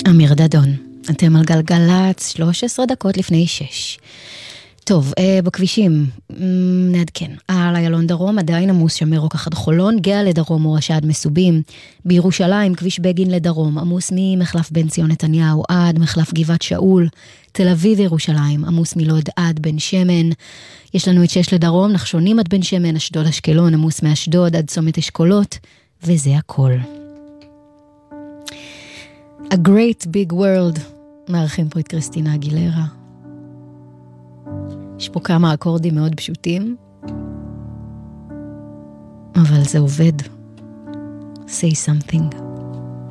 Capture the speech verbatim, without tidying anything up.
אמיר דדון, אתם על גלגלץ, שלוש עשרה דקות לפני שש. טוב, אה, בכבישים, נעדכן, על איילון דרום עדיין עמוס שם מרוקח עד חולון, גאה לדרום מורשה עד מסובים, בירושלים כביש בגין לדרום, עמוס ממחלף בן ציון נתניהו עד מחלף גבעת שאול, תל אביב ירושלים, עמוס מלוד עד בן שמן, יש לנו את שש לדרום, נחשונים עד בן שמן, אשדוד אשקלון, עמוס מאשדוד עד צומת אשכולות, וזה הכל. A Great Big World, מארחים פה את קריסטינה אגילרה. יש פה כמה אקורדים מאוד פשוטים, אבל זה עובד. Say something.